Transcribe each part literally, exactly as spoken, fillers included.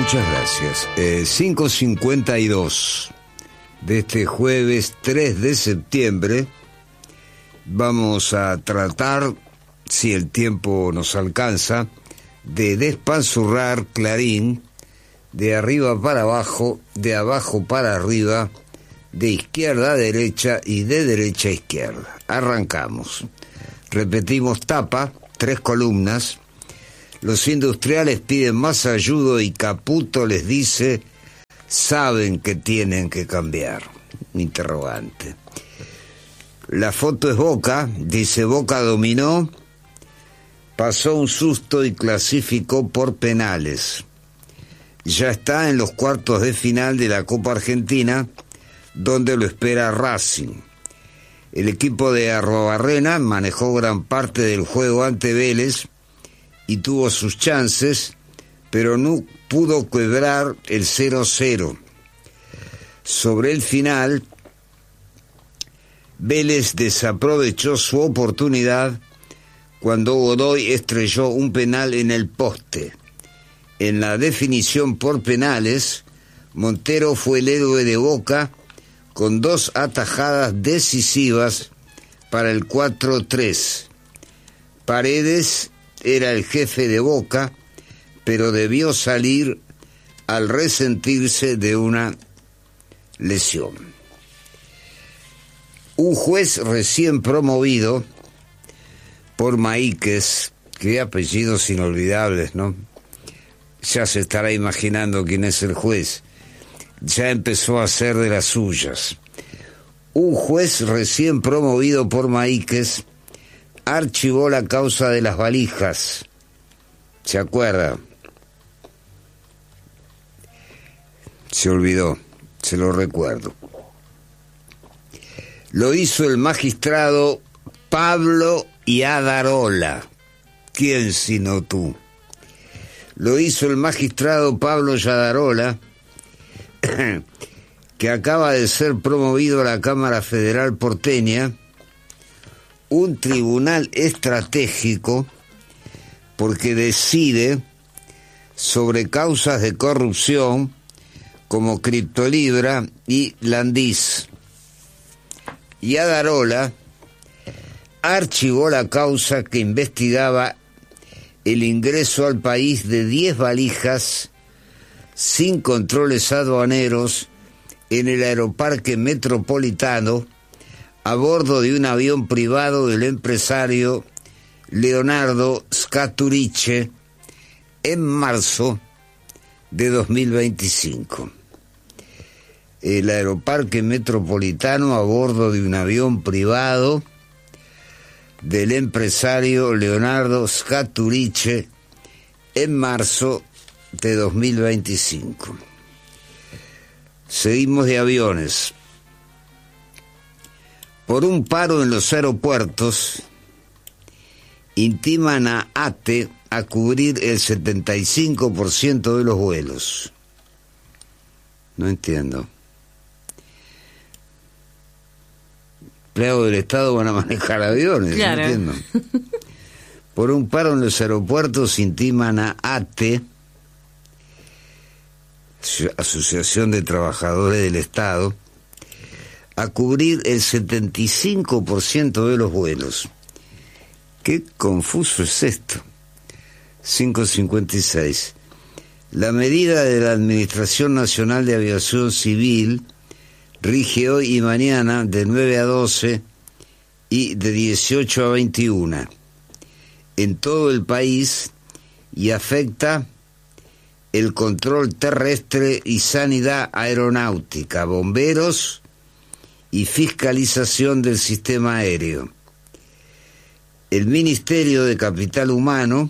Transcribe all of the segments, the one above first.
Muchas gracias. Eh, cinco cincuenta y dos de este jueves tres de septiembre. Vamos a tratar, si el tiempo nos alcanza, de despanzurrar Clarín de arriba para abajo, de abajo para arriba, de izquierda a derecha y de derecha a izquierda. Arrancamos. Repetimos tapa, tres columnas. Los industriales piden más ayuda y Caputo les dice, saben que tienen que cambiar. Interrogante. La foto es Boca, dice Boca dominó, pasó un susto y clasificó por penales. Ya está en los cuartos de final de la Copa Argentina, donde lo espera Racing. El equipo de Arrobarrena manejó gran parte del juego ante Vélez y tuvo sus chances, pero no pudo quebrar el cero cero. Sobre el final, Vélez desaprovechó su oportunidad cuando Godoy estrelló un penal en el poste. En la definición por penales, Montero fue el héroe de Boca con dos atajadas decisivas para el cuatro tres. Paredes era el jefe de Boca, pero debió salir al resentirse de una lesión. Un juez recién promovido por Maíquez, qué apellidos inolvidables, ¿no? Ya se estará imaginando quién es el juez. Ya empezó a hacer de las suyas. Un juez recién promovido por Maíquez archivó la causa de las valijas. ¿Se acuerda? Se olvidó, se lo recuerdo. Lo hizo el magistrado Pablo Yadarola. ¿Quién sino tú? Lo hizo el magistrado Pablo Yadarola, que acaba de ser promovido a la Cámara Federal porteña, un tribunal estratégico porque decide sobre causas de corrupción como Criptolibra y Landis. Yadarola archivó la causa que investigaba el ingreso al país de diez valijas sin controles aduaneros en el Aeroparque Metropolitano a bordo de un avión privado del empresario Leonardo Scaturice en marzo de dos mil veinticinco. El Aeroparque Metropolitano a bordo de un avión privado del empresario Leonardo Scaturice en marzo de dos mil veinticinco. Seguimos de aviones. Por un paro en los aeropuertos, intiman a ATE a cubrir el setenta y cinco por ciento de los vuelos. No entiendo. Empleados del Estado van a manejar aviones, claro. No entiendo. Por un paro en los aeropuertos, intiman a ATE, Asociación de Trabajadores del Estado, a cubrir el setenta y cinco por ciento de los vuelos. Qué confuso es esto. cinco cincuenta y seis. La medida de la Administración Nacional de Aviación Civil rige hoy y mañana de nueve a doce y de dieciocho a veintiuna en todo el país y afecta el control terrestre y sanidad aeronáutica, bomberos y fiscalización del sistema aéreo. El Ministerio de Capital Humano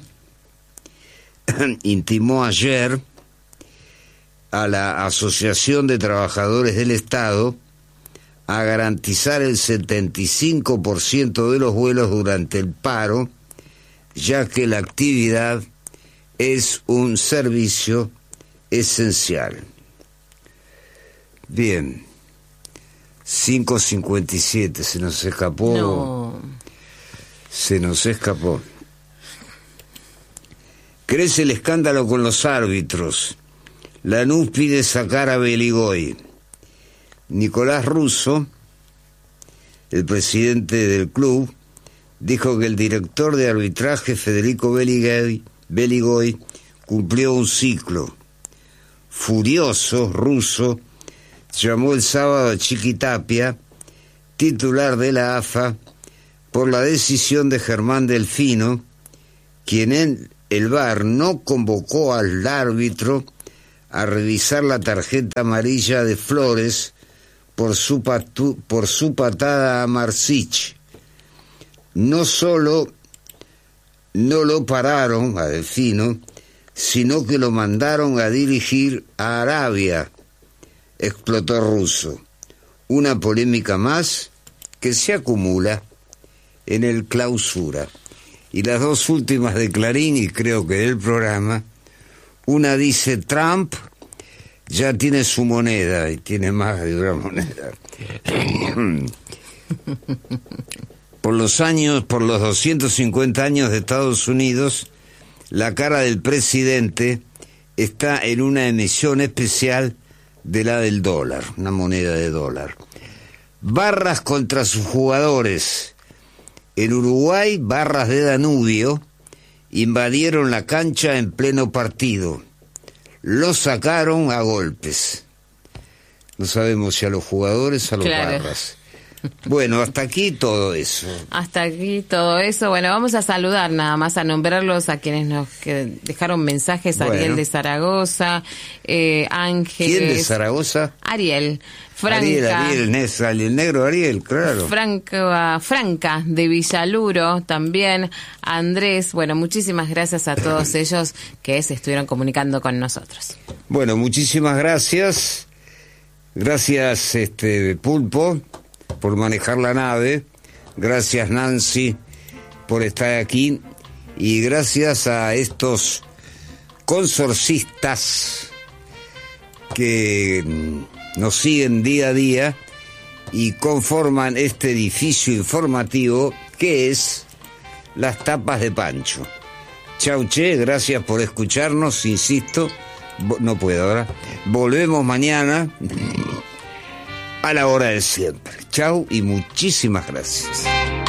intimó ayer a la Asociación de Trabajadores del Estado a garantizar el setenta y cinco por ciento de los vuelos durante el paro, ya que la actividad es un servicio esencial. Bien, cinco cincuenta y siete, se nos escapó. No. Se nos escapó. Crece el escándalo con los árbitros. Lanús pide sacar a Beligoy. Nicolás Russo, el presidente del club, dijo que el director de arbitraje Federico Beligoy, Beligoy cumplió un ciclo. Furioso, Russo llamó el sábado a Chiquitapia, titular de la A F A, por la decisión de Germán Delfino, quien en el V A R no convocó al árbitro a revisar la tarjeta amarilla de Flores por su, patu, por su patada a Marsic. No solo no lo pararon a Delfino, sino que lo mandaron a dirigir a Arabia, explotó Russo. Una polémica más que se acumula en el Clausura. Y las dos últimas de Clarín, y creo que del programa, una dice: Trump ya tiene su moneda, y tiene más de una moneda. Por los años, por los doscientos cincuenta años de Estados Unidos, la cara del presidente está en una emisión especial de la del dólar, una moneda de dólar. Barras contra sus jugadores. En Uruguay, barras de Danubio invadieron la cancha en pleno partido. Los sacaron a golpes. No sabemos si a los jugadores o a los claro. barras. Bueno, hasta aquí todo eso. Hasta aquí todo eso. Bueno, vamos a saludar nada más, a nombrarlos a quienes nos que dejaron mensajes. Bueno. Ariel de Zaragoza, eh, Ángel. ¿Quién de Zaragoza? Ariel. Franca. Ariel, Ariel, el negro Ariel, claro. Franca, Franca de Villaluro también. Andrés, bueno, muchísimas gracias a todos ellos que se estuvieron comunicando con nosotros. Bueno, muchísimas gracias. Gracias, este Pulpo, por manejar la nave. Gracias, Nancy, por estar aquí. Y gracias a estos consorcistas que nos siguen día a día y conforman este edificio informativo que es Las Tapas de Pancho. Chau, che, gracias por escucharnos, insisto, no puedo ahora. Volvemos mañana a la hora de siempre. Chau y muchísimas gracias.